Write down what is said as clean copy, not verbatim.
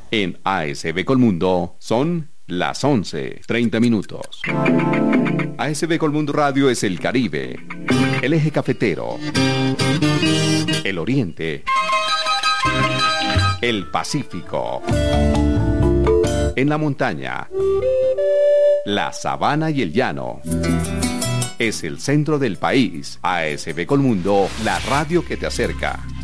En ASB Colmundo son las 11:30 minutos. ASB Colmundo Radio es el Caribe, el eje cafetero, el Oriente, el Pacífico, en la montaña, la sabana y el llano. Es el centro del país. ASB Colmundo, la radio que te acerca.